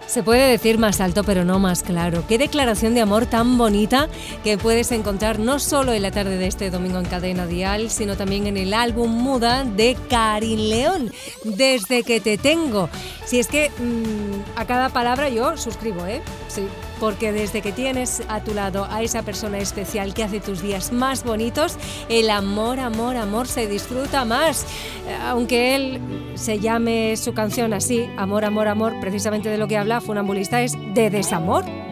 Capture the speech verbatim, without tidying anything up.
Se puede decir más alto, pero no más claro. Qué declaración de amor tan bonita que puedes encontrar no solo en la tarde de este domingo en Cadena Dial, sino también en el álbum Muda de Karin León, Desde que te tengo. Si es que mmm, a cada palabra yo suscribo, ¿eh? Sí, porque desde que tienes a tu lado a esa persona especial que hace tus días más bonitos, el amor, amor, amor se disfruta más. Aunque él se llame su canción así, Amor, amor, amor, precisamente de lo que habla Funambulista es de desamor.